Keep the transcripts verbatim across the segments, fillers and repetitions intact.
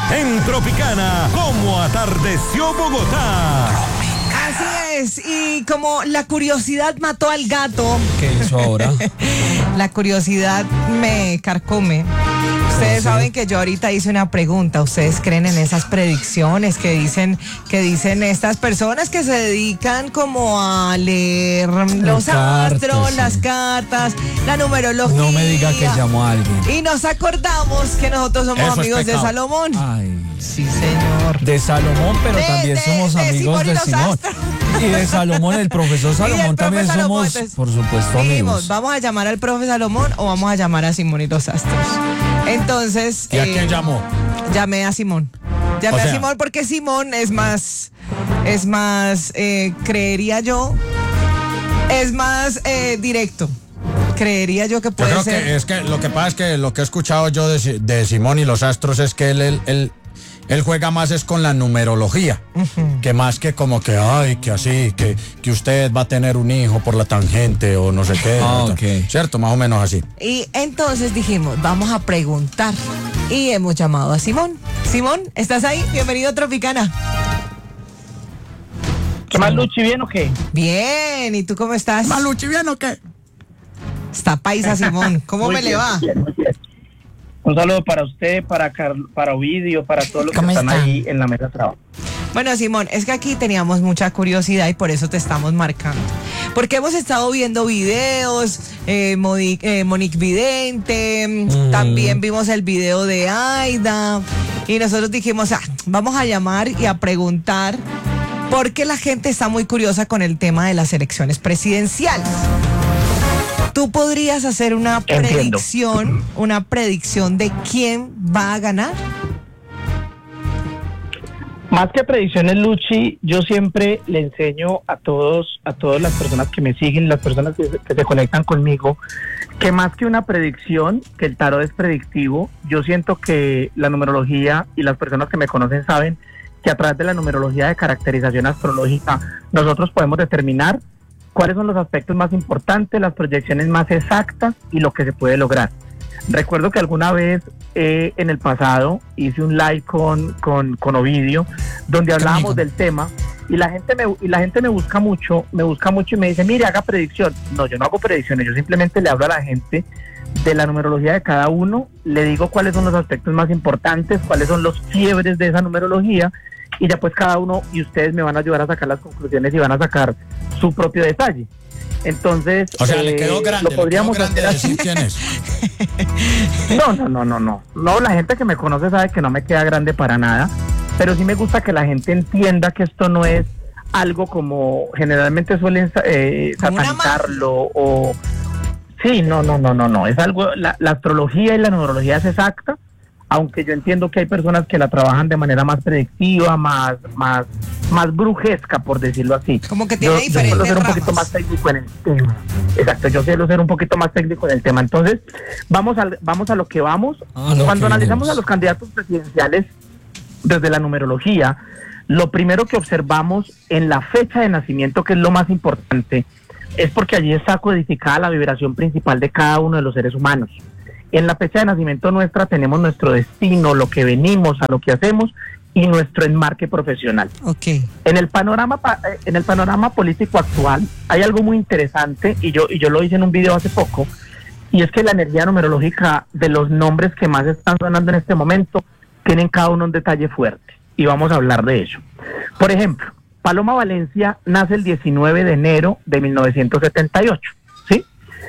en Tropicana, como atardeció Bogotá. Así es, y como la curiosidad mató al gato. ¿Qué hizo ahora? La curiosidad me carcome. Ustedes ¿Sí? saben que yo ahorita hice una pregunta. ¿Ustedes creen en esas predicciones que dicen que dicen estas personas que se dedican como a leer los cartas, astros, sí. las cartas, la numerología? No me diga que llamó a alguien. Y nos acordamos que nosotros somos Eso es amigos de pecado. Salomón. Ay. Sí, señor. De Salomón, pero De- también de- somos de amigos Simón y de los Simón. astros. Y de Salomón, el profesor Salomón profe también Salomón, somos, entonces, por supuesto, dijimos, amigos. ¿vamos a llamar al profe Salomón o vamos a llamar a Simón y los astros? Entonces, ¿Y a eh, quién llamó? llamé a Simón. Llamé O sea- a Simón porque Simón es más, es más, eh, creería yo, es más eh, directo. Creería yo que Yo puede creo ser. que es que lo que pasa es que lo que he escuchado yo de, Si- de Simón y los astros es que él, él, él, él juega más es con la numerología, Ujú. que más que como que, ay, que así, que, que usted va a tener un hijo por la tangente o no sé qué. Ah, ¿no? ok. ¿Cierto? Más o menos así. Y entonces dijimos, vamos a preguntar. Y hemos llamado a Simón. Simón, ¿estás ahí? Bienvenido a Tropicana. ¿Qué más, Luchi? ¿Bien o qué? Bien, ¿y tú cómo estás? ¿Maluchi bien o qué? Está paisa, Simón. ¿Cómo Muy me le bien, va? muy bien, muy bien. Un saludo para usted, para Car- para Ovidio, para todos los que ¿Cómo están están? ahí en la mesa de trabajo. Bueno, Simón, es que aquí teníamos mucha curiosidad y por eso te estamos marcando. Porque hemos estado viendo videos, eh, Modi- eh, Monique Vidente, Mm. también vimos el video de Aida y nosotros dijimos, ah, vamos a llamar y a preguntar porque la gente está muy curiosa con el tema de las elecciones presidenciales. ¿Tú podrías hacer una Entiendo. predicción, una predicción de quién va a ganar? Más que predicciones, Luchi, yo siempre le enseño a todos, a todas las personas que me siguen, las personas que, se- que se conectan conmigo, que más que una predicción, que el tarot es predictivo, yo siento que la numerología y las personas que me conocen saben que a través de la numerología de caracterización astrológica nosotros podemos determinar cuáles son los aspectos más importantes, las proyecciones más exactas y lo que se puede lograr. Recuerdo que alguna vez eh, en el pasado hice un live con, con, con Ovidio donde hablábamos del tema y la gente me y la gente me busca mucho, me busca mucho y me dice, mire, haga predicción. No, yo no hago predicciones, yo simplemente le hablo a la gente de la numerología de cada uno, le digo cuáles son los aspectos más importantes, cuáles son los fiebres de esa numerología y ya pues cada uno y ustedes me van a ayudar a sacar las conclusiones y van a sacar su propio detalle. Entonces, O sea, eh, le quedó grande, lo le quedó podríamos grande hacer así. decir quién es. No, no, no, no, no. No, la gente que me conoce sabe que no me queda grande para nada, pero sí me gusta que la gente entienda que esto no es algo como generalmente suelen eh, Como una satanizarlo o... Sí, no, no, no, no, no. Es algo, la, la astrología y la numerología es exacta, aunque yo entiendo que hay personas que la trabajan de manera más predictiva, más, más, más brujesca, por decirlo así. Como que tiene Yo, yo suelo diferentes ser un ramas. poquito más técnico en el tema. Exacto, yo suelo ser un poquito más técnico en el tema. Entonces, vamos a, vamos a lo que vamos. Ah, lo Cuando que analizamos venimos. a los candidatos presidenciales desde la numerología, lo primero que observamos en la fecha de nacimiento, que es lo más importante, es porque allí está codificada la vibración principal de cada uno de los seres humanos. En la fecha de nacimiento nuestra tenemos nuestro destino, lo que venimos, a lo que hacemos y nuestro enmarque profesional. Ok. En el panorama pa- eh, en el panorama político actual hay algo muy interesante y yo y yo lo hice en un video hace poco y es que la energía numerológica de los nombres que más están sonando en este momento tienen cada uno un detalle fuerte y vamos a hablar de ello. Por ejemplo, Paloma Valencia nace el diecinueve de enero de mil novecientos setenta y ocho, ¿sí?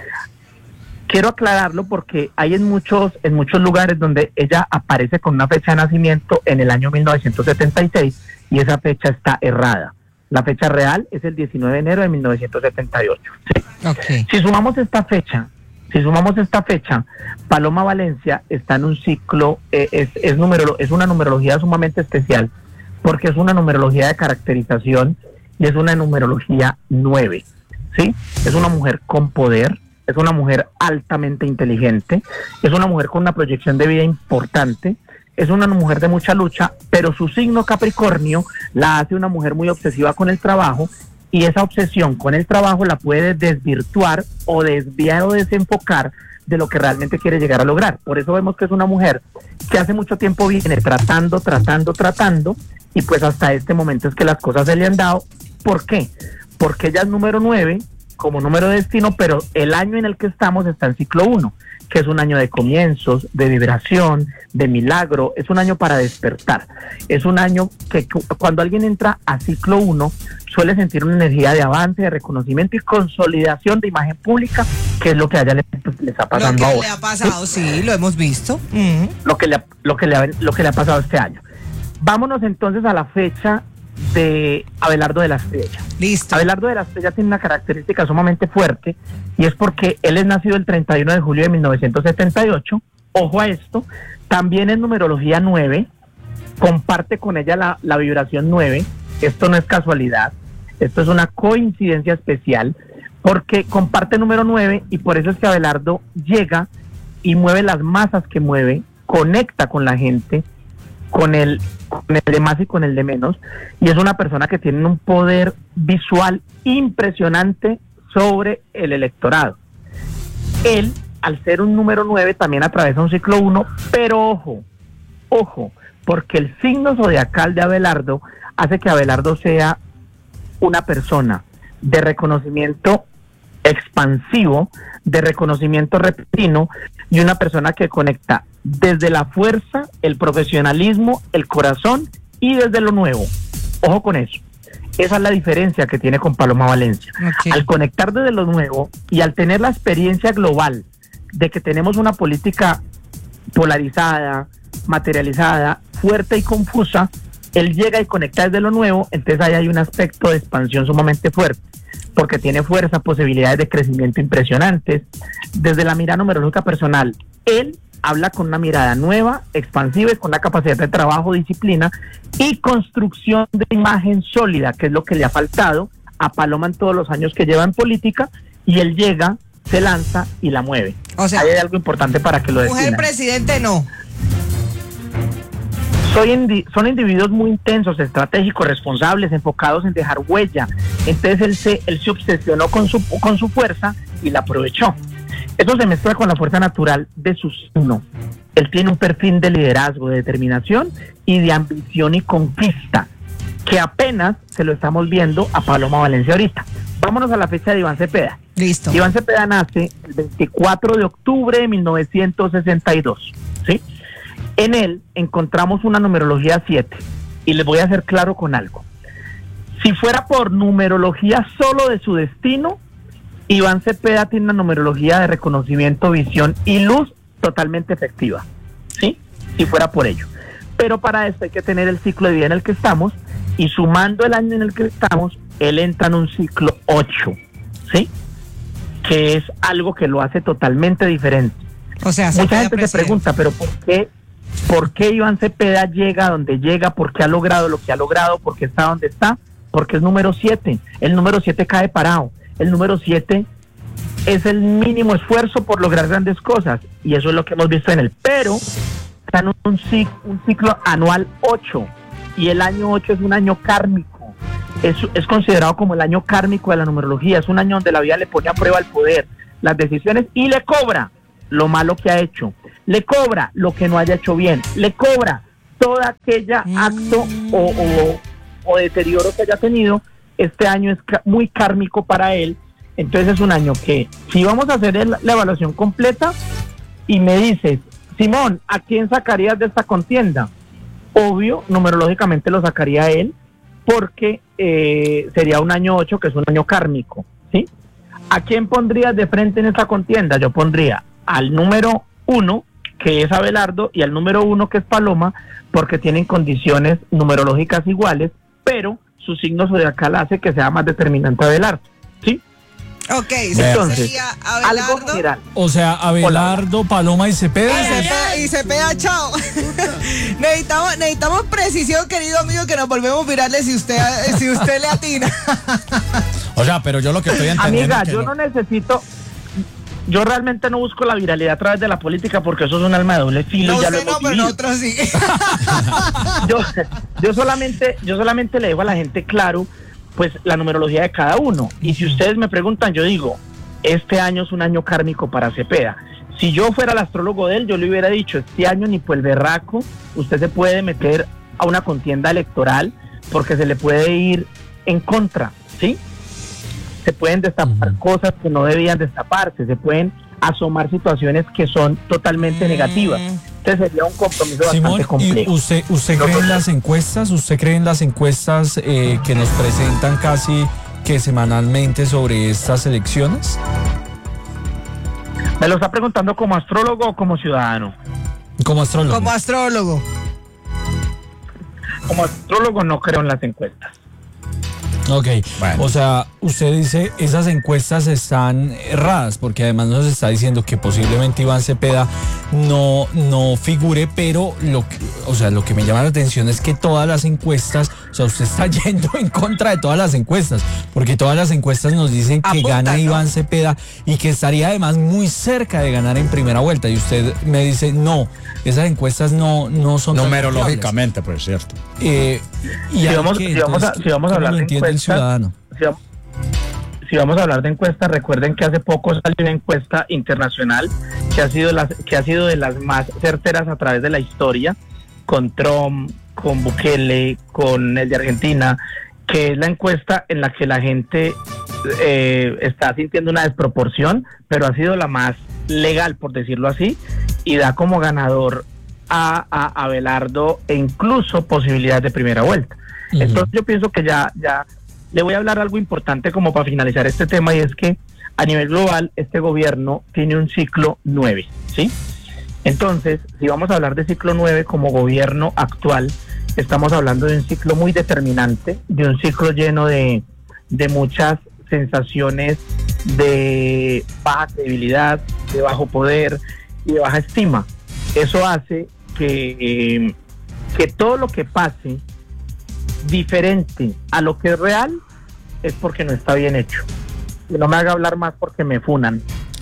Quiero aclararlo porque hay en muchos en muchos lugares donde ella aparece con una fecha de nacimiento en el año mil novecientos setenta y seis y esa fecha está errada. La fecha real es el diecinueve de enero de mil novecientos setenta y ocho. ¿Sí? Ok. Si sumamos esta fecha, si sumamos esta fecha, Paloma Valencia está en un ciclo, eh, es, es, numero, es una numerología sumamente especial porque es una numerología de caracterización y es una numerología nueve, ¿sí? Es una mujer con poder, es una mujer altamente inteligente, es una mujer con una proyección de vida importante, es una mujer de mucha lucha, pero su signo Capricornio la hace una mujer muy obsesiva con el trabajo y esa obsesión con el trabajo la puede desvirtuar o desviar o desenfocar de lo que realmente quiere llegar a lograr. Por eso vemos que es una mujer que hace mucho tiempo viene tratando, tratando, tratando, y pues hasta este momento es que las cosas se le han dado. ¿Por qué? Porque ella es número nueve como número de destino, pero el año en el que estamos está en ciclo uno, que es un año de comienzos, de vibración, de milagro, es un año para despertar. Es un año que cuando alguien entra a ciclo uno suele sentir una energía de avance, de reconocimiento y consolidación de imagen pública, que es lo que a ella le, le está pasando ahora. Lo que ahora. le ha pasado, sí, lo hemos visto. Uh-huh. Lo que le, lo que le ha, lo que le ha pasado este año. Vámonos entonces a la fecha de Abelardo de la Estrella. Listo. Abelardo de la Estrella tiene una característica sumamente fuerte, y es porque él es nacido el treinta y uno de julio de mil novecientos setenta y ocho. Ojo a esto, también es numerología nueve, comparte con ella la, la vibración nueve. Esto no es casualidad, esto es una coincidencia especial, porque comparte número nueve, y por eso es que Abelardo llega y mueve las masas que mueve, conecta con la gente, con el, con el de más y con el de menos, y es una persona que tiene un poder visual impresionante sobre el electorado. Él, al ser un número nueve, también atraviesa un ciclo uno, pero ojo, ojo, porque el signo zodiacal de Abelardo hace que Abelardo sea una persona de reconocimiento expansivo, de reconocimiento repentino, y una persona que conecta desde la fuerza, el profesionalismo, el corazón y desde lo nuevo. Ojo con eso. Esa es la diferencia que tiene con Paloma Valencia. Okay. Al conectar desde lo nuevo y al tener la experiencia global de que tenemos una política polarizada, materializada, fuerte y confusa, él llega y conecta desde lo nuevo, entonces ahí hay un aspecto de expansión sumamente fuerte, porque tiene fuerza, posibilidades de crecimiento impresionantes. Desde la mirada numerológica personal, él habla con una mirada nueva, expansiva, y con una capacidad de trabajo, disciplina y construcción de imagen sólida, que es lo que le ha faltado a Paloma en todos los años que lleva en política, y él llega, se lanza y la mueve. O sea, ahí hay algo importante para que lo definan. Mujer presidente no. Soy indi- son individuos muy intensos, estratégicos, responsables, enfocados en dejar huella. Entonces él se, él se obsesionó con su, con su fuerza y la aprovechó. Eso se mezcla con la fuerza natural de su signo. Él tiene un perfil de liderazgo, de determinación y de ambición y conquista, que apenas se lo estamos viendo a Paloma Valencia ahorita. Vámonos a la fecha de Iván Cepeda. Listo. Iván Cepeda nace el veinticuatro de octubre de mil novecientos sesenta y dos, ¿sí? En él encontramos una numerología siete, y les voy a hacer claro con algo. Si fuera por numerología solo de su destino, Iván Cepeda tiene una numerología de reconocimiento, visión y luz totalmente efectiva, ¿sí? Si fuera por ello. Pero para esto hay que tener el ciclo de vida en el que estamos, y sumando el año en el que estamos, él entra en un ciclo ocho, ¿sí? Que es algo que lo hace totalmente diferente. O sea, mucha gente presidente. se pregunta, pero ¿por qué? ¿Por qué Iván Cepeda llega a donde llega? ¿Por qué ha logrado lo que ha logrado? ¿Por qué está donde está? Porque es número siete. El número siete cae parado. El número siete es el mínimo esfuerzo por lograr grandes cosas, y eso es lo que hemos visto en él. Pero está en un ciclo, un ciclo anual ocho, y el año ocho es un año kármico. Es, es considerado como el año kármico de la numerología. Es un año donde la vida le pone a prueba el poder, las decisiones, y le cobra lo malo que ha hecho, le cobra lo que no haya hecho bien, le cobra todo aquella acto o, o, o deterioro que haya tenido. Este año es muy kármico para él. Entonces es un año que, si vamos a hacer el, la evaluación completa y me dices, Simón, ¿a quién sacarías de esta contienda? Obvio, numerológicamente lo sacaría a él, porque eh, sería un año ocho, que es un año kármico, ¿sí? ¿A quién pondrías de frente en esta contienda? Yo pondría al número uno, que es Abelardo, y al número uno, que es Paloma, porque tienen condiciones numerológicas iguales, pero su signo zodiacal hace que sea más determinante Abelardo, ¿sí? Ok, entonces, sería Abelardo, algo general. O sea, Abelardo, Paloma y Cepeda. Y Cepeda, y Cepeda, chao. necesitamos, necesitamos precisión, querido amigo, que nos volvemos virales si usted, si usted le atina. O sea, pero yo lo que estoy entendiendo Amiga, es que yo no necesito... Yo realmente no busco la viralidad a través de la política, porque eso es un alma de doble filo. No ya sé, lo hemos no, pero vivido. nosotros sí. yo, yo solamente, yo solamente le digo a la gente claro, pues, la numerología de cada uno. Y si ustedes me preguntan, yo digo, este año es un año kármico para Cepeda. Si yo fuera el astrólogo de él, yo le hubiera dicho, este año ni por el berraco, usted se puede meter a una contienda electoral porque se le puede ir en contra, ¿sí? Se pueden destapar uh-huh. cosas que no debían destaparse, se pueden asomar situaciones que son totalmente mm. negativas. Entonces sería un compromiso Simón, bastante complejo. ¿y usted, usted cree en las encuestas? ¿Usted cree en las encuestas eh, que nos presentan casi que semanalmente sobre estas elecciones? ¿Me lo está preguntando como astrólogo o como ciudadano? Como astrólogo. Como astrólogo. Como astrólogo no creo en las encuestas. Ok, bueno. O sea, usted dice esas encuestas están erradas porque además nos está diciendo que posiblemente Iván Cepeda no, no figure, pero lo que, o sea, lo que me llama la atención es que todas las encuestas, o sea, usted está yendo en contra de todas las encuestas, porque todas las encuestas nos dicen que Apunta, gana ¿no? Iván Cepeda y que estaría además muy cerca de ganar en primera vuelta, y usted me dice no, esas encuestas no, no son numerológicamente, pues cierto. Eh, y Si hay vamos, que, si vamos a, entonces, si vamos a ¿cómo hablar lo de entiende el encuestas, ciudadano? si vamos, si vamos a hablar de encuestas, recuerden que hace poco salió una encuesta internacional que ha sido las, que ha sido de las más certeras a través de la historia, con Trump, con Bukele, con el de Argentina, que es la encuesta en la que la gente eh, está sintiendo una desproporción, pero ha sido la más legal, por decirlo así, y da como ganador a, a Abelardo e incluso posibilidades de primera vuelta. Uh-huh. Entonces yo pienso que ya, ya le voy a hablar algo importante como para finalizar este tema, y es que a nivel global este gobierno tiene un ciclo nueve, ¿sí? Entonces, si vamos a hablar de ciclo nueve como gobierno actual, estamos hablando de un ciclo muy determinante, de un ciclo lleno de, de muchas sensaciones de baja credibilidad, de bajo poder y de baja estima. Eso hace que, eh, que todo lo que pase diferente a lo que es real es porque no está bien hecho. Y no me haga hablar más porque me funan.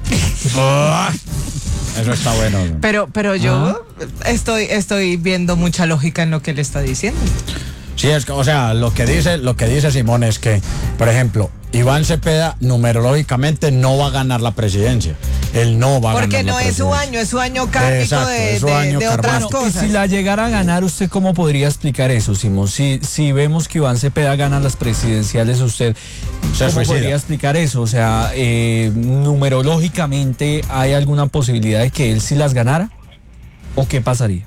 Eso está bueno. Pero, pero yo estoy, estoy viendo mucha lógica en lo que él está diciendo. Sí, es que, o sea, lo que dice, lo que dice Simón es que, por ejemplo, Iván Cepeda numerológicamente no va a ganar la presidencia. Él no va a Porque ganar no la es su presidencia. año, es su año kármico. Exacto, de, es su de, año de otras karmático. cosas. Y si la llegara a ganar, ¿usted cómo podría explicar eso, Simón? Si, si vemos que Iván Cepeda gana las presidenciales, ¿usted Se cómo suicida. podría explicar eso? O sea, eh, numerológicamente, ¿hay alguna posibilidad de que él sí las ganara? ¿O qué pasaría?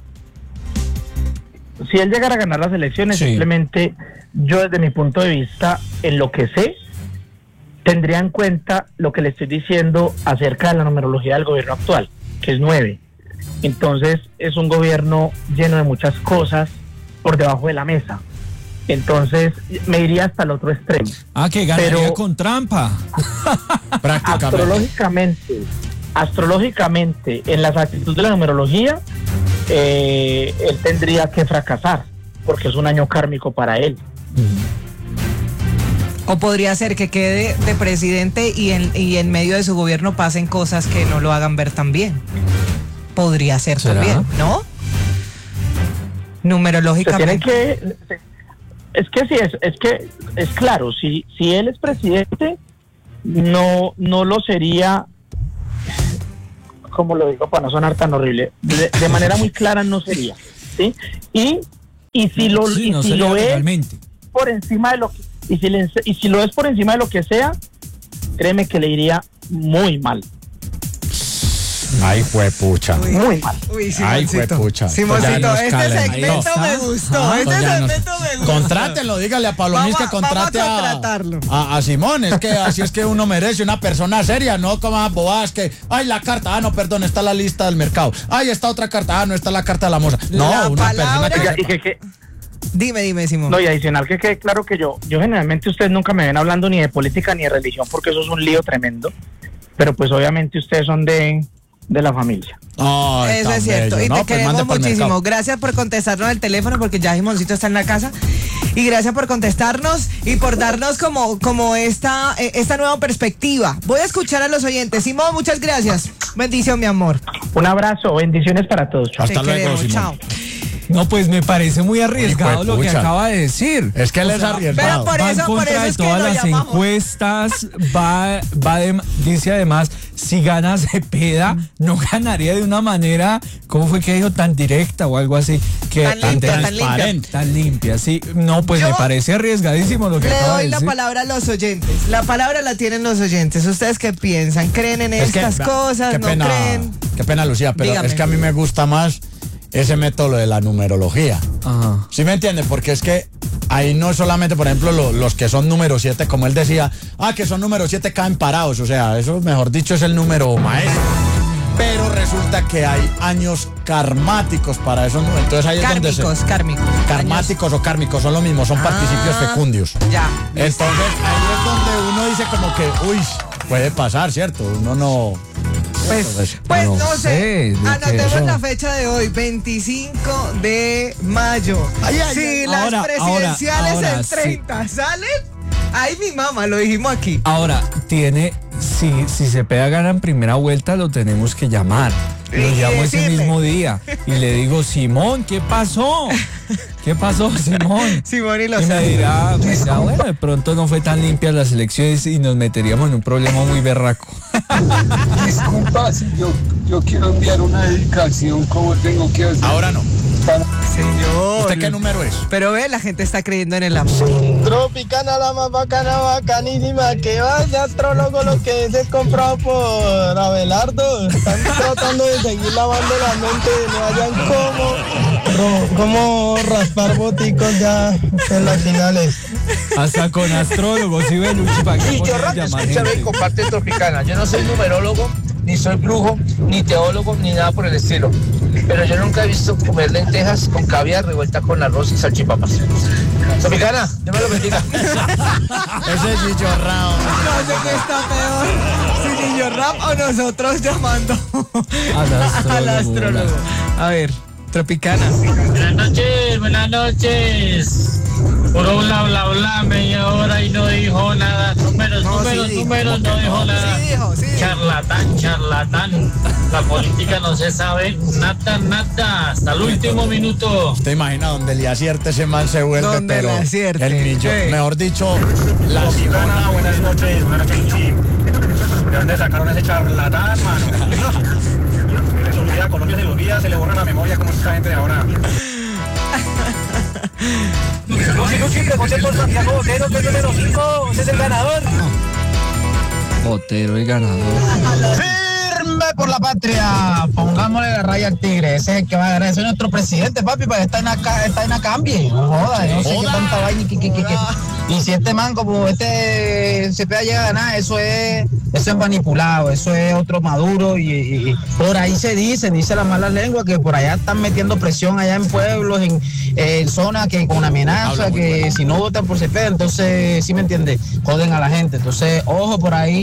Si él llegara a ganar las elecciones, Sí. simplemente yo desde mi punto de vista, en lo que sé, tendría en cuenta lo que le estoy diciendo acerca de la numerología del gobierno actual, que es nueve. Entonces es un gobierno lleno de muchas cosas por debajo de la mesa. Entonces me iría hasta el otro extremo. Ah, que ganaría Pero- con trampa. Prácticamente. Astrológicamente, astrológicamente, en las actitudes de la numerología, eh, él tendría que fracasar, porque es un año kármico para él. O podría ser que quede de presidente y en, y en medio de su gobierno pasen cosas que no lo hagan ver tan bien. Podría ser ¿Será? también, ¿no? Se Numerológicamente. tiene que, es que sí, es, es que es claro, si, si él es presidente, no, no lo sería, como lo digo para no sonar tan horrible, de, de manera muy clara no sería, ¿sí? Y, y si lo, Sí, y no si sería lo es realmente. por encima de lo que, y si, le, y si lo es por encima de lo que sea, créeme que le iría muy mal, Ay, juepucha. muy mal. Uy, Ay, Simoncito. juepucha. Simoncito, Ya nos este calentó. segmento me gustó. Ah, Este pues ya nos- segmento me gustó. Contrátelo, dígale a Pablo Luis Vamos que a- contrate vamos a a, contratarlo. a, a Simón. Es que así es que uno merece una persona seria, no como a bobadas que, ay, la carta, ah, no, perdón, está la lista del mercado. Ay, está otra carta, ah, no está la carta de la moza. No, La una palabra- persona Y que... que- que- Dime, dime, Simón. No, y adicional que quede claro que yo, yo generalmente ustedes nunca me ven hablando ni de política ni de religión porque eso es un lío tremendo, pero pues obviamente ustedes son de, de la familia. Ay, Eso tan es cierto. bello. Y No, te pues queremos mande pa'l muchísimo. mercado. Gracias por contestarnos el teléfono porque ya Simoncito está en la casa. Y gracias por contestarnos y por darnos como, como esta, eh, esta nueva perspectiva. Voy a escuchar a los oyentes. Simón, muchas gracias. Bendición, mi amor. Un abrazo, bendiciones para todos. Chao. Hasta Te luego, queremos. Simón. Chao. No, pues me parece muy arriesgado lo que pucha. acaba de decir. Es que él es arriesgado. Pero por va eso- en por contra eso de es que todas lo las llamamos. encuestas, va, va de- dice además, si gana Cepeda, no ganaría de una manera, ¿cómo fue que dijo? Tan directa o algo así. Que Tan limpia, tan transparente, tan limpia, sí. No, pues Yo me parece arriesgadísimo lo que Le acaba de doy la decir. palabra a los oyentes. La palabra la tienen los oyentes. ¿Ustedes qué piensan? ¿Creen en Es que, estas cosas? qué ¿No pena, creen? Qué pena, Lucía, pero Dígame. es que a mí me gusta más ese método de la numerología. Ajá. ¿Sí me entiende? Porque es que ahí no solamente, por ejemplo, lo- los que son número siete, como él decía, ah, que son número siete caen parados. O sea, eso, mejor dicho, es el número maestro. Pero resulta que hay años karmáticos para esos números. Entonces ahí es donde se... Kármicos, kármicos. Karmáticos o kármicos son lo mismo, son Ah, participios fecundios. Ya. Entonces ahí es donde uno dice como que, uy, puede pasar, ¿cierto? Uno no... Pues, Entonces, pues no no, sé, sé. de que Anotemos eso- la fecha de hoy, veinticinco de mayo. Ay, ay, si ay. las Ahora, presidenciales ahora, ahora, en sí. treinta salen, ay mi mamá, lo dijimos aquí. Ahora, tiene, si, si Cepeda gana en primera vuelta, lo tenemos que llamar. Lo Y llamo ese decirle. mismo día y le digo, Simón, ¿qué pasó? ¿Qué pasó, Simón? Simón y Y los me dirá, me dirá, bueno, de pronto no fue tan limpia las elecciones y nos meteríamos en un problema muy berraco. Disculpa, si yo, yo quiero enviar una dedicación, ¿cómo tengo que hacer? Ahora no. Para- Señor. ¿Usted qué número es? Pero ve, la gente está creyendo en el amor. Tropicana, la más bacana, bacanísima. Que vaya astrólogo lo que es, es comprado por Abelardo. Están tratando de seguir lavando la mente, no hayan cómo, ro- cómo raspar boticos ya en las finales. Hasta con astrólogos, ¿sí ve, Luchi? ¿Para qué Y yo poner a rato llamar escúchalo y gente? comparte Tropicana. Yo no soy numerólogo, ni soy brujo, ni teólogo, ni nada por el estilo. Pero yo nunca he visto comer lentejas con caviar revuelta con arroz y salchipapas. Tropicana, Dios me lo bendiga. Ese es Gillo Rao. No sé qué está peor, si Niño Rap o nosotros llamando Al astrólogo. al astrólogo. A ver, Tropicana. Buenas noches, buenas noches. Puro bla bla bla, media hora y no dijo nada. Números, No, números, sí dijo. números, no dijo nada. Sí dijo, sí dijo. Charlatán, charlatán. La política no se sabe nada, nada. Hasta el último minuto. ¿Usted imagina donde le acierte ese man se vuelve, Donde pero le acierte, el millón, sí. mejor dicho, la Tropicana, buenas noches, buenas noches, Luchi. ¿De dónde sacaron ese charlatán, mano? Se les olvida, a Colombia se le olvida, se le borra la memoria como es esta gente de ahora. Luchi, Luchi, pregunte por Santiago Botero, que es el número cinco, ese es el ganador. Botero, el ganador. Firme por la patria. Pongámosle la raya al tigre. Ese es el que va a ganar. Ese es nuestro presidente, papi, para que esta vaina ca- esta vaina cambie. No joda, no sé qué tanta vaina. y que- que- que- que- Y si este man, como este Cepeda llega a ganar, eso es, eso es manipulado, eso es otro Maduro. Y, y- y por ahí se dice, dice la mala lengua, que por allá están metiendo presión allá en pueblos, en, en zonas que con amenaza, que si no votan por Cepeda, entonces, ¿sí me entiende? Joden a la gente. Entonces, ojo por ahí.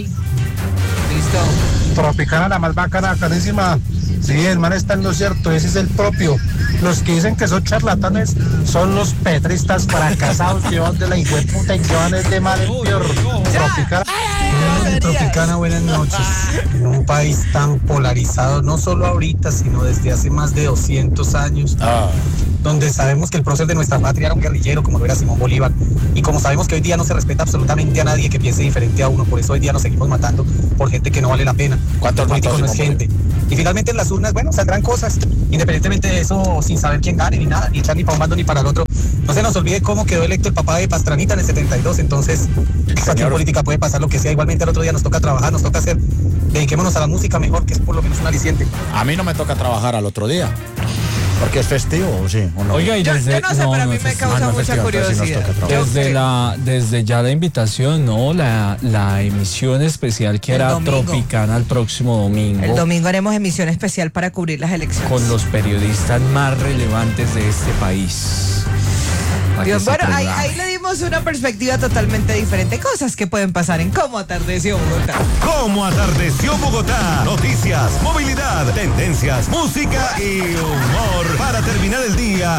Listo. Tropicana, la más bacana, carísima. Sí, el man está en lo cierto, ese es el propio. Los que dicen que son charlatanes son los petristas fracasados, llevados de la hijueputa y que van de mal en peor. Tropicana. Tropicana, buenas noches. En un país tan polarizado, no solo ahorita, sino desde hace más de doscientos años, Ah, donde sabemos que el prócer de nuestra patria era un guerrillero como lo era Simón Bolívar, y como sabemos que hoy día no se respeta absolutamente a nadie que piense diferente a uno, por eso hoy día nos seguimos matando por gente que no vale la pena. ¿Cuántos El político mató no es Simón gente. Y finalmente en las urnas, bueno, saldrán cosas, independientemente de eso, sin saber quién gane ni nada, ni echar ni para un bando ni para el otro. No se nos olvide cómo quedó electo el papá de Pastranita en el setenta y dos, entonces aquí en política puede pasar lo que sea, igualmente al otro día nos toca trabajar, nos toca hacer, dediquémonos a la música mejor, que es por lo menos un aliciente. a mí no me toca trabajar al otro día. Porque es festivo, ¿o sí? ¿O no? Oiga, y Yo, desde, yo no sé, pero a mí es me festivo. causa no es mucha festivo, pero sí nos curiosidad. toca trabajar. Yo Desde creo. la, desde ya la invitación, ¿no? La, la emisión especial que El era domingo. Tropicana el próximo domingo. El domingo haremos emisión especial para cubrir las elecciones. Con los periodistas más relevantes de este país. Para que Dios, se bueno, ahí, programe. ahí le dimos una perspectiva totalmente diferente. Cosas que pueden pasar en Cómo Atardeció Bogotá. ¿Cómo atardeció Bogotá? Noticias, movilidad, tendencias, música y humor para terminar el día